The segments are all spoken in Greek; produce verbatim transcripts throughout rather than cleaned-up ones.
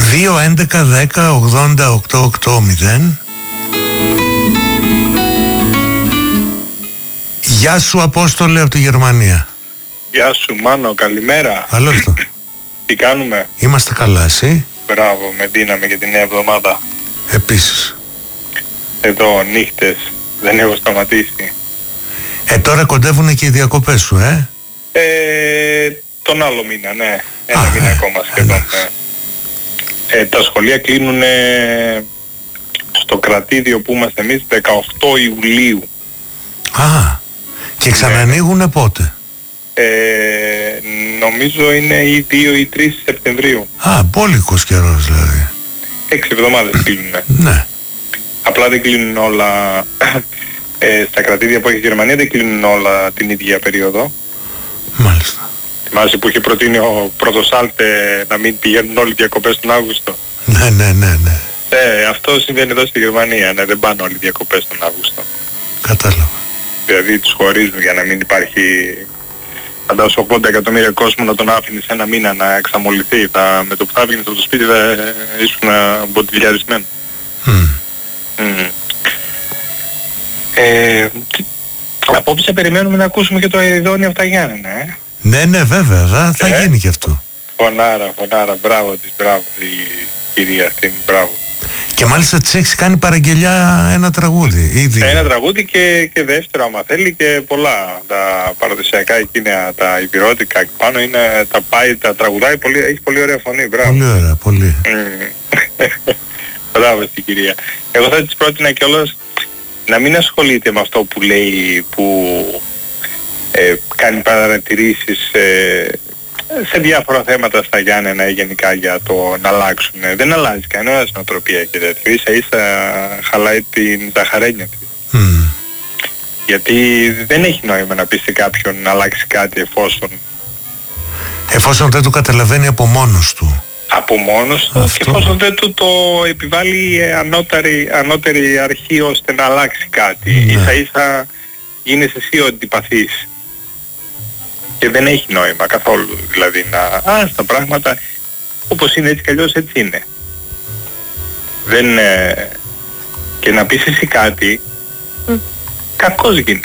δύο έντεκα δέκα ογδόντα οκτώ ογδόντα. Γεια σου Απόστολε από τη Γερμανία. Γεια σου Μάνο, καλημέρα. Καλώς το. Τι κάνουμε? Είμαστε καλά, εσύ? Μπράβο, με δύναμη για την νέα εβδομάδα. Επίσης. Εδώ νύχτες, δεν έχω σταματήσει. Ε, τώρα κοντεύουν και οι διακοπές σου, ε? Ε, τον άλλο μήνα, ναι. Ένα Α, μήνα ε, ακόμα σχεδόν, ναι. Ε, τα σχολεία κλείνουν στο κρατήδιο που είμαστε εμείς δεκαοκτώ Ιουλίου. Α, και ξανανοίγουνε πότε? Ε, νομίζω είναι ή δύο ή τρεις Σεπτεμβρίου. Α, μπόλικος καιρός δηλαδή. Έξι εβδομάδες κλείνουνε. Ναι. Απλά δεν κλείνουν όλα, ε, στα κρατήδια που έχει η Γερμανία δεν κλείνουν όλα την ίδια περίοδο. Μάλιστα. Θυμάσαι που είχε προτείνει ο πρώτος Άλτε να μην πηγαίνουν όλοι διακοπές τον Αύγουστο. Ναι, ναι, ναι, ναι. Ε, αυτό συμβαίνει εδώ στη Γερμανία, ναι, δεν πάνε όλοι διακοπές τον Αύγουστο. Κατάλαβα. Δηλαδή τους χωρίζουν για να μην υπάρχει, φαντάσου ογδόντα εκατομμύρια κόσμο να τον άφηνες ένα μήνα να εξαμολυθεί. Τα, με το που θα έβγαινες από το σπίτι θα ήσουν μποτιλιαρισμένο. Mm. Mm. Ε, απόψε περιμένουμε να ακούσουμε και το Αηδόνιο από τα Γιάννενα, ε. Ναι, ναι, βέβαια, θα, θα Ε. γίνει και αυτό. Φωνάρα, φωνάρα, μπράβο της, μπράβο η κυρία αυτή, μπράβο. Και μάλιστα της έχεις κάνει παραγγελιά ένα τραγούδι, ήδη. Ένα τραγούδι και, και δεύτερο άμα θέλει και πολλά. Τα παραδοσιακά εκείνα, τα υπηρώτικα και πάνω είναι, τα πάει, τα τραγουδάει πολύ, έχει πολύ ωραία φωνή, μπράβο. Πολύ ωραία, πολύ. Mm. Μπράβο στην κυρία. Εγώ θα της πρότεινα κιόλας να μην ασχολείται με αυτό που λέει, που ε, κάνει παρατηρήσεις ε, σε διάφορα θέματα στα Γιάννενα ή γενικά για το να αλλάξουν. Δεν αλλάζει κανένας νοοτροπία και τέτοιο. Ίσα ίσα χαλάει την ζαχαρένια της. Mm. Γιατί δεν έχει νόημα να πει σε κάποιον να αλλάξει κάτι εφόσον Εφόσον δεν το καταλαβαίνει από μόνος του. από μόνος του Αυτό. και εφόσον δεν του το επιβάλλει ε, ανώτερη, ανώτερη αρχή ώστε να αλλάξει κάτι. Ναι. Ίσα ίσα γίνεσαι εσύ ο αντιπαθής. Και δεν έχει νόημα καθόλου δηλαδή να... Α, στα πράγματα όπως είναι έτσι κι αλλιώς έτσι είναι. Δεν... Ε, και να πεις εσύ κάτι, mm. κακώς γίνεσαι.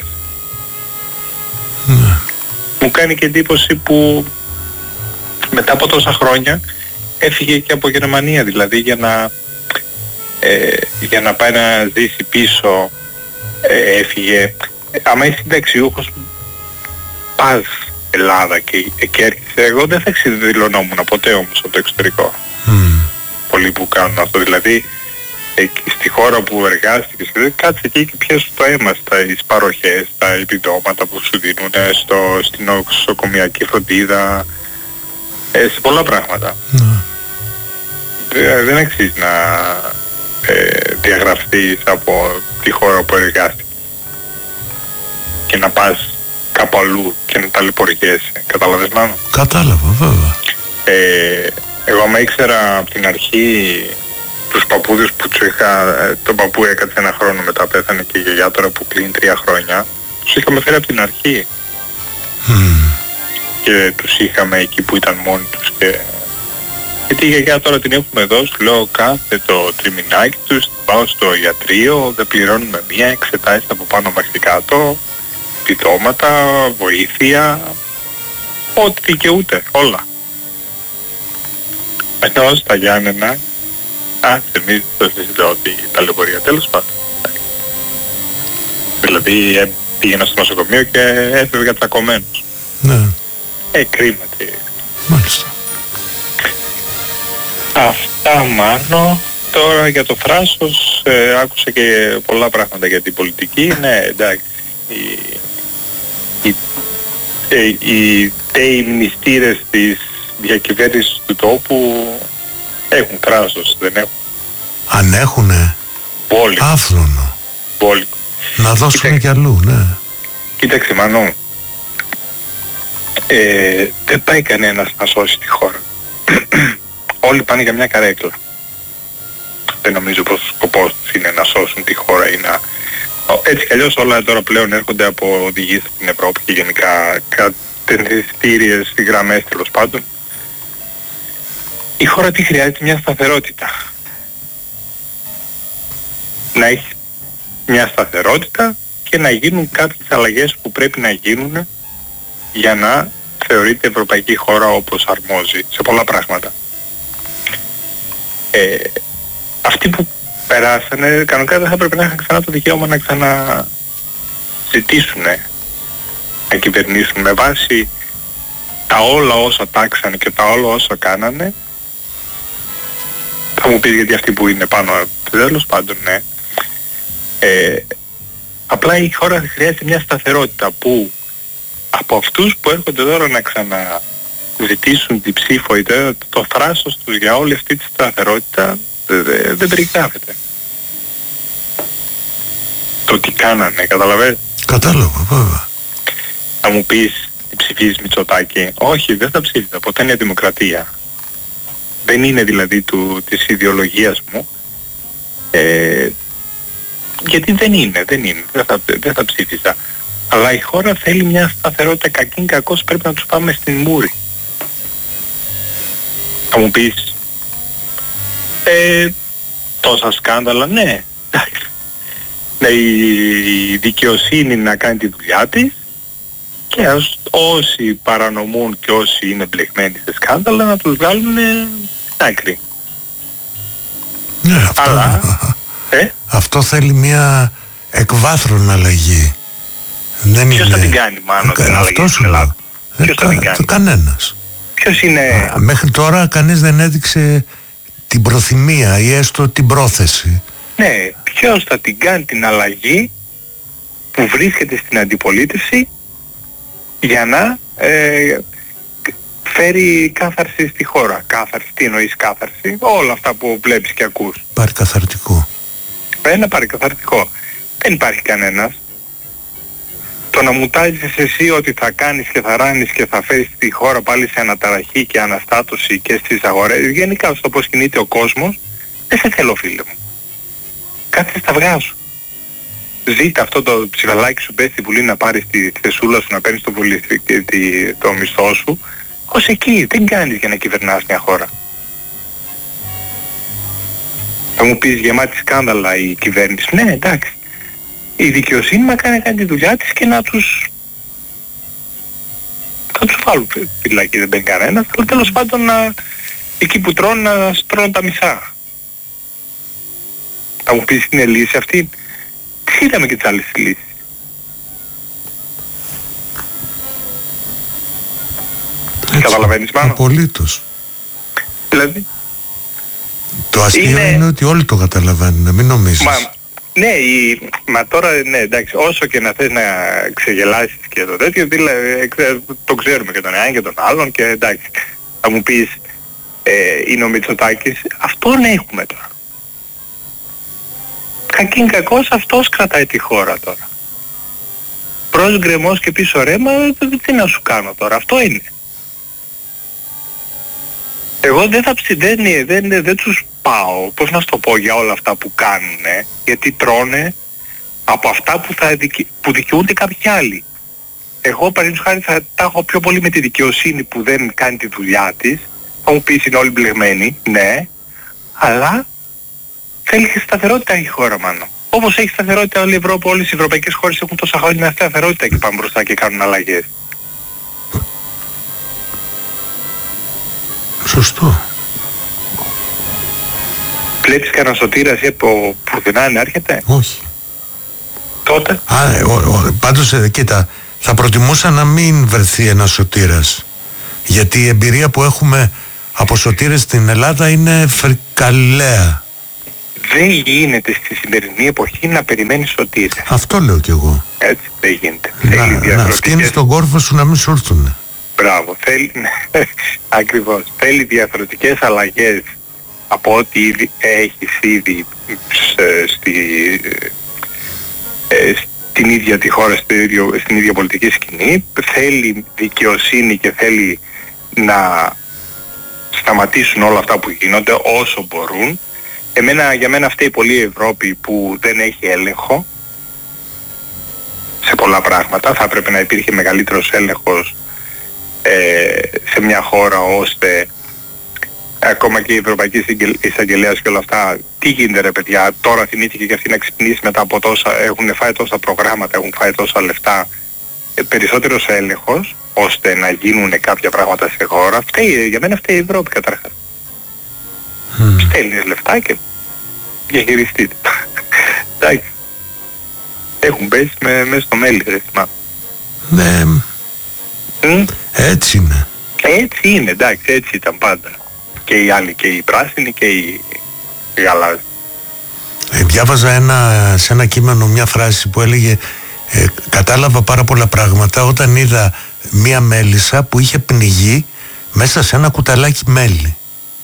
Ναι. Μου κάνει και εντύπωση που μετά από τόσα χρόνια έφυγε και από Γερμανία δηλαδή για να, ε, για να πάει να ζήσει πίσω, ε, έφυγε. Άμα είσαι συνταξιούχος πας Ελλάδα και, και έρχεσαι. Εγώ δεν θα εξειδηλωνόμουν ποτέ όμως από το εξωτερικό. Mm. Πολλοί που κάνουν αυτό δηλαδή, ε, στη χώρα που εργάστηκες, κάτσε εκεί και πιέσου το αίμα στις παροχές, τα επιδόματα που σου δίνουν, στο, στην νοσοκομιακή φροντίδα, ε, σε πολλά πράγματα. Ναι. Δεν, δεν αξίζει να ε, διαγραφτείς από τη χώρα που εργάστηκες και να πας κάπου αλλού και να ταλαιπωριέσαι. Καταλαβες Μάνο? Κατάλαβα, βέβαια. Ε, εγώ άμα ήξερα από την αρχή τους παππούδες που τους είχα, ε, τον παππού έκατσε ένα χρόνο μετά πέθανε και η γιαγιά τώρα που κλείνει τρία χρόνια, τους είχαμε φέρει από την αρχή Mm. και τους είχαμε εκεί που ήταν μόνοι τους και... Γιατί η γιαγιά τώρα την έχουμε εδώ, σου λέω κάθε το τριμηνάκι τους, πάω στο ιατρείο, δεν πληρώνουμε μία, εξετάσεις από πάνω μέχρι κάτω, επιδόματα, βοήθεια, ό,τι δικαιούται, όλα. Ενώ στα Γιάννενα, α, εμείς το συζητώ ότι τα λεωφορεία τέλος πάντων. Δηλαδή ε, πήγαινα στο νοσοκομείο και έφευγα τσακωμένος. Ναι, Ε, κρίμα τι. μάλιστα. Αυτά Μάνο. Τώρα για το θράσος, ε, άκουσα και πολλά πράγματα για την πολιτική. Ναι, εντάξει. Οι, οι, ε, οι τέοι μνηστήρες της διακυβέρνησης του τόπου έχουν θράσος, δεν έχουν. Αν έχουνε Πόλη, άφρονο, πόλη. να δώσουν Κοίτα- κι αλλού, ναι. Κοίταξε Μανώ, ε, δεν πάει κανένας να σώσει τη χώρα. Όλοι πάνε για μια καρέκλα. Δεν νομίζω πως ο σκοπός τους είναι να σώσουν τη χώρα ή να... Έτσι κι αλλιώς όλα τώρα πλέον έρχονται από οδηγίες στην Ευρώπη και γενικά κατευθυντήριες γραμμές τέλος πάντων. Η χώρα τι χρειάζεται? Μια σταθερότητα. Να έχει μια σταθερότητα και να γίνουν κάποιες αλλαγές που πρέπει να γίνουν για να θεωρείται ευρωπαϊκή χώρα όπως αρμόζει σε πολλά πράγματα. Ε, αυτοί που περάσανε κανονικά δεν θα πρέπει να είχαν ξανά το δικαίωμα να ξαναζητήσουν να κυβερνήσουν με βάση τα όλα όσα τάξανε και τα όλα όσα κάνανε. Θα μου πεις γιατί αυτοί που είναι πάνω, τέλος πάντων, ναι. Ε, απλά η χώρα χρειάζεται μια σταθερότητα που από αυτούς που έρχονται τώρα να ξαναζητήσουν την ψήφο ή το, το θράσος τους για όλη αυτή τη σταθερότητα δεν δε, δε περιγράφεται. Το τι κάνανε, καταλαβαίνεις? Κατάλαβα, βέβαια. Θα μου πεις τι ψηφίζεις Μητσοτάκη? Όχι, δεν θα ψήφιζα, ποτέ είναι δημοκρατία. Δεν είναι δηλαδή του, της ιδεολογίας μου. Ε, γιατί δεν είναι, δεν είναι, δεν θα, δεν θα ψήφιζα. Αλλά η χώρα θέλει μια σταθερότητα, κακήν κακώς πρέπει να τους πάμε στην μούρη. Θα μου πεις, ε, τόσα σκάνδαλα, ναι, ναι, η δικαιοσύνη να κάνει τη δουλειά της και ως, όσοι παρανομούν και όσοι είναι μπλεγμένοι σε σκάνδαλα να τους βγάλουν στην άκρη. Ναι, αυτό, αλλά, ε? αυτό θέλει μια εκβάθρον αλλαγή. Δεν ποιος είναι... θα την κάνει, Μάνο, Κα, την αλλαγή στην Ελλάδα? Ε, Ποιος κα, θα την κάνει? Κανένας. Ποιος είναι... Α, μέχρι τώρα κανείς δεν έδειξε την προθυμία ή έστω την πρόθεση. Ναι, ποιος θα την κάνει την αλλαγή που βρίσκεται στην αντιπολίτευση για να ε, φέρει κάθαρση στη χώρα? Κάθαρση, τι εννοείς κάθαρση? Όλα αυτά που βλέπεις και ακούς. Πάρει καθαρτικό. Ένα πάρει καθαρτικό. Δεν υπάρχει κανένας. Το να μου τάζεις εσύ ότι θα κάνεις και θα ράνεις και θα φέρεις τη χώρα πάλι σε αναταραχή και αναστάτωση και στις αγορές, γενικά στο πώς κινείται ο κόσμος, δεν σε θέλω, φίλε μου. Κάτσε στα αυγά σου. Ζήτα αυτό το ψηφαλάκι σου, πες στην Βουλή να πάρεις τη θεσούλα σου, να παίρνεις το, βουλή, το μισθό σου, ως εκεί. Δεν κάνεις για να κυβερνάς μια χώρα. Θα μου πεις γεμάτη σκάνδαλα η κυβέρνηση. Ναι, εντάξει. Η δικαιοσύνη να κάνει, κάνει τη δουλειά της και να τους... να τους βάλουν φυλακή, δεν μπαίνει κανένας, αλλά τέλος πάντων να... εκεί που τρώνε να στρώνουν τα μισά. Θα μου πεις είναι λύση αυτή? Τι είδαμε και τις άλλες λύσεις? Καταλαβαίνεις, Μάνο? Απολύτως. Δηλαδή... Το αστείο είναι... είναι ότι όλοι το καταλαβαίνουν, να μην νομίζεις. Μα, ναι, η... μα τώρα ναι, εντάξει, όσο και να θες να ξεγελάσεις και το τέτοιο, δηλαδή, το ξέρουμε και τον έναν και τον άλλον και εντάξει, θα μου πεις ε, είναι ο Μητσοτάκης, αυτόν έχουμε τώρα. Κακήν κακός αυτός κρατάει τη χώρα τώρα. Προς γκρεμός και πίσω ρέμα, τι να σου κάνω τώρα, αυτό είναι. Εγώ δεν θα ψη, δεν, δεν, δεν, δεν τους πάω, πώς να σου το πω, για όλα αυτά που κάνουνε, γιατί τρώνε από αυτά που, θα δικαι, που δικαιούνται κάποιοι άλλοι. Εγώ παραδείγματος χάρη θα τα έχω πιο πολύ με τη δικαιοσύνη που δεν κάνει τη δουλειά της, θα μου πεις είναι όλοι μπλεγμένοι, ναι, αλλά θέλει και σταθερότητα η χώρα, Μάνο. Όπως έχει σταθερότητα όλη η Ευρώπη, όλες οι ευρωπαϊκές χώρες έχουν τόσα χρόνια σταθερότητα και πάνε μπροστά και κάνουν αλλαγές. Σωστό. Βλέπεις κανένα σωτήρα εσύ από πουθενά να έρχεται? Όχι. Τότε. Α, ο, ο, πάντως, ε, κοίτα, θα προτιμούσα να μην βρεθεί ένας σωτήρας. Γιατί η εμπειρία που έχουμε από σωτήρες στην Ελλάδα είναι φρικαλέα. Δεν γίνεται στη σημερινή εποχή να περιμένεις σωτήρα. Αυτό λέω κι εγώ. Έτσι, δεν γίνεται. Να, να φτύνεις τον κόρφο σου να μην σου έρθουνε. Μπράβο, θέλει, ακριβώς, θέλει διαφορετικές αλλαγές από ό,τι ήδη έχεις ήδη στη, ε, στην ίδια τη χώρα, στην ίδια, στην ίδια πολιτική σκηνή. Θέλει δικαιοσύνη και θέλει να σταματήσουν όλα αυτά που γίνονται όσο μπορούν. Εμένα, για μένα φταίει πολύ η Ευρώπη που δεν έχει έλεγχο σε πολλά πράγματα. Θα έπρεπε να υπήρχε μεγαλύτερος έλεγχος σε μια χώρα ώστε ακόμα και η Ευρωπαϊκή Εισαγγελέας και όλα αυτά, τι γίνεται ρε παιδιά, τώρα θυμήθηκε και αυτή να ξυπνήσει μετά από τόσα, έχουν φάει τόσα προγράμματα, έχουν φάει τόσα λεφτά, ε, περισσότερος έλεγχος, ώστε να γίνουν κάποια πράγματα σε χώρα. Φταίει, για μένα φταίει η Ευρώπη καταρχάς. Mm. Στέλνεις λεφτά και διαχειριστείτε. Εντάξει. Έχουν πέσει με, μέσα στο μέλι, ρε θυμάμαι. Ναι, mm? έτσι είναι. Έτσι είναι, εντάξει, έτσι ήταν πάντα. Και οι άλλοι, και οι πράσινοι και οι, οι γαλάζοι. Ε, διάβαζα ένα, σε ένα κείμενο μια φράση που έλεγε ε, κατάλαβα πάρα πολλά πράγματα όταν είδα μια μέλισσα που είχε πνιγεί μέσα σε ένα κουταλάκι μέλι.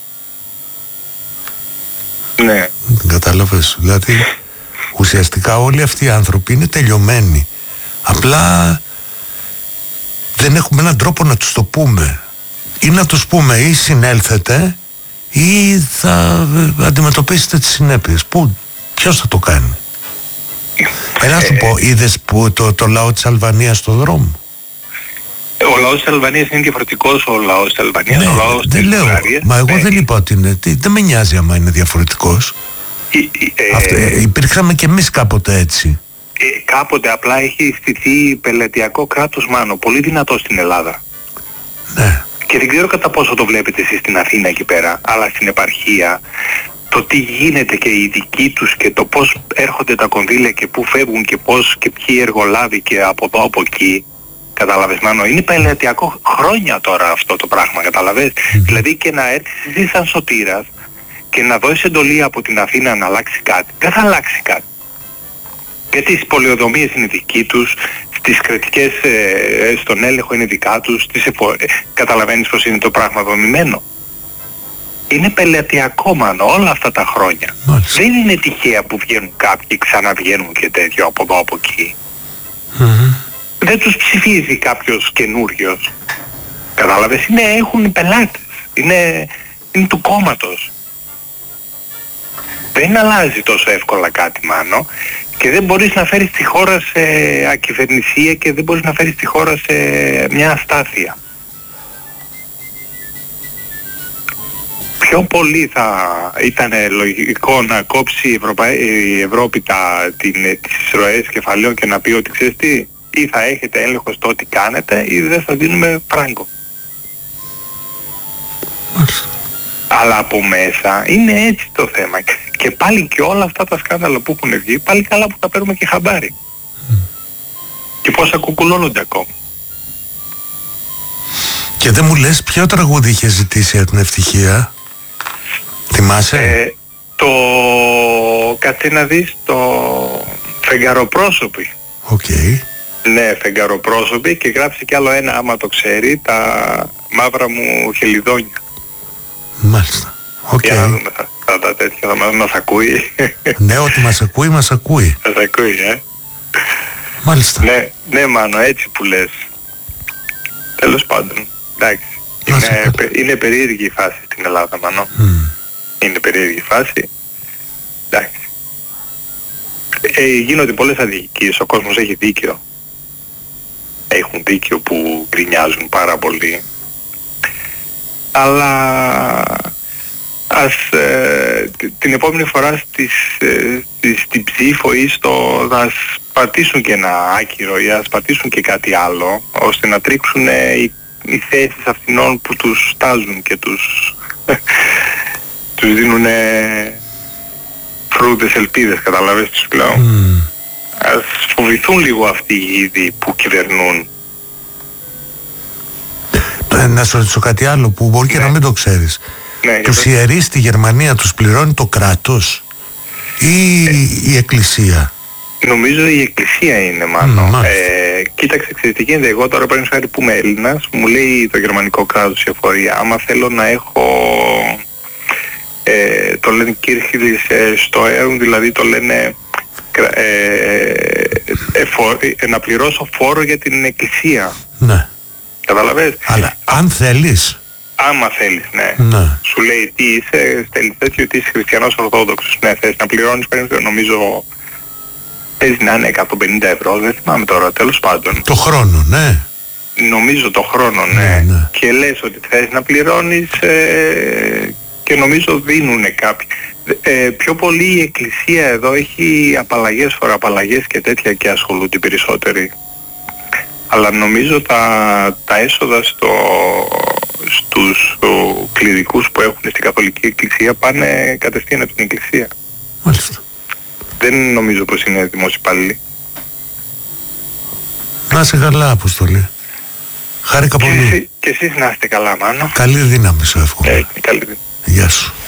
Ναι. Κατάλαβες, δηλαδή ουσιαστικά όλοι αυτοί οι άνθρωποι είναι τελειωμένοι. Απλά δεν έχουμε έναν τρόπο να τους το πούμε. Ή να τους πούμε ή συνέλθετε ή θα αντιμετωπίσετε τις συνέπειες. Πού, ποιος θα το κάνει? Ένα σου πω, είδες που το, το λαό της Αλβανίας στο δρόμο? Ο λαός της Αλβανίας είναι διαφορετικός, ο λαός της Αλβανίας, ναι, ο λαός δεν της λέω, Βουλγαρίας. μα εγώ ναι. δεν είπα ότι είναι, τι, δεν με νοιάζει άμα είναι διαφορετικός. Ε, ε, Αυτό, ε, υπήρξαμε κι εμείς κάποτε έτσι. Ε, κάποτε απλά έχει στηθεί πελετειακό κράτος, μάνο, πολύ δυνατό στην Ελλάδα. Ναι. Και δεν ξέρω κατά πόσο το βλέπετε εσείς στην Αθήνα εκεί πέρα, αλλά στην επαρχία, το τι γίνεται και οι δικοί τους και το πώς έρχονται τα κονδύλια και πού φεύγουν και πώς και ποιοι εργολάβοι και από εδώ από εκεί, καταλαβες μάνο, είναι πελετειακό χρόνια τώρα αυτό το πράγμα, καταλαβες. Mm-hmm. Δηλαδή και να έρθεις εσύ σαν σωτήρας και να δώσεις εντολή από την Αθήνα να αλλάξει κάτι, δεν θα αλλάξει κάτι. Γιατί στις πολεοδομίες είναι δικοί τους, στις κρατικές, ε, στον έλεγχο είναι δικά τους, στις εφο... ε, καταλαβαίνεις πως είναι το πράγμα δομημένο. Είναι πελετειακό μάνο όλα αυτά τα χρόνια. Μάλιστα. Δεν είναι τυχαία που βγαίνουν κάποιοι, ξαναβγαίνουν και τέτοιο από εδώ από εκεί. Mm-hmm. Δεν τους ψηφίζει κάποιος καινούριος. Κατάλαβες, είναι, έχουν πελάτες, είναι, είναι του κόμματος. Δεν αλλάζει τόσο εύκολα κάτι μάνο. Και δεν μπορείς να φέρεις τη χώρα σε ακυβερνησία και δεν μπορείς να φέρεις τη χώρα σε μια αστάθεια. Πιο πολύ θα ήταν λογικό να κόψει η, Ευρωπα... η Ευρώπη τα... την... τις ροές κεφαλαίων και να πει ότι ξέρεις τι, ή θα έχετε έλεγχο στο ό,τι κάνετε ή δεν θα δίνουμε φράγκο. Αλλά από μέσα είναι έτσι το θέμα. Και πάλι και όλα αυτά τα σκάνδαλα που έχουν βγει, πάλι καλά που τα παίρνουμε και χαμπάρι. Mm. Και πόσα κουκουλώνονται ακόμα. Και δεν μου λες ποιο τραγούδι είχε ζητήσει για την ευτυχία? Θυμάσαι? Ε, το... Κάτσε να δεις το... Φεγγαροπρόσωποι. Οκ. Okay. Ναι, Φεγγαροπρόσωποι, και γράψει κι άλλο ένα, άμα το ξέρει, τα μαύρα μου χελιδόνια. Μάλιστα. Okay. Για να δούμε, θα, θα τα τέτοια, θα μας, μας ακούει. Ναι, ότι μας ακούει, μας ακούει. Μας ακούει, ε. Μάλιστα. Ναι, ναι μάνο, έτσι που λες. Τέλος πάντων, εντάξει. Είναι, πε, είναι περίεργη η φάση στην Ελλάδα, μάνο. Mm. Είναι περίεργη η φάση. Εντάξει. Ε, γίνονται πολλές αδικίες, ο κόσμος έχει δίκιο. Έχουν δίκιο που γκρινιάζουν πάρα πολύ. Αλλά ας ε, την επόμενη φορά στις, ε, στις, στην ψήφο ή στο να πατήσουν και ένα άκυρο ή να πατήσουν και κάτι άλλο, ώστε να τρίξουν ε, οι, οι θέσεις αυτινών που τους στάζουν και τους, τους δίνουν ε, φρούτες ελπίδες, καταλαβαίνεις τι σου λέω. Mm. Ας φοβηθούν λίγο αυτοί οι ίδιοι που κυβερνούν. Να σου ρωτήσω κάτι άλλο που μπορεί και ναι. να μην το ξέρεις. Ναι, τους ιερείς στη Γερμανία τους πληρώνει το κράτος ή ε, η εκκλησία? Νομίζω η εκκλησία είναι μάλλον. Mm, ε, κοίταξε, ξέρεις τι γίνεται. Εγώ τώρα παίρνω χάρη που είμαι Έλληνας, μου λέει το γερμανικό κράτος η εφορία. Άμα θέλω να έχω, ε, το λένε Kirchlich ε, στο αίρον, δηλαδή το λένε ε, ε, εφορ, ε, να πληρώσω φόρο για την εκκλησία. Ναι. Καταλαβαίνεις. Αλλά αν θέλεις. Άμα θέλεις, ναι. ναι. Σου λέει τι είσαι, στέλνεις τέτοιο, τι είσαι χριστιανός ορθόδοξος. Ναι, θες να πληρώνεις, νομίζω παίζει να είναι εκατόν πενήντα ευρώ, δεν θυμάμαι τώρα, τέλος πάντων. Το χρόνο, ναι. Νομίζω το χρόνο, ναι. ναι, ναι. Και λες ότι θες να πληρώνεις ε, και νομίζω δίνουν κάποιοι. Ε, πιο πολύ η Εκκλησία εδώ έχει απαλλαγές, φοροαπαλλαγές και τέτοια και ασχολούνται οι περισσότεροι. Αλλά νομίζω τα, τα έσοδα στο, στους ο, κληρικούς που έχουν στην Καθολική Εκκλησία πάνε κατευθείαν από την Εκκλησία. Μάλιστα. Δεν νομίζω πως είναι δημόσιοι υπάλληλοι. Να είσαι καλά, Αποστολή. Χάρηκα πολύ. Και, εσύ, και εσείς να είστε καλά, Μάνο. Καλή δύναμη σου εύχομαι. Ε, καλή δύναμη. Γεια σου.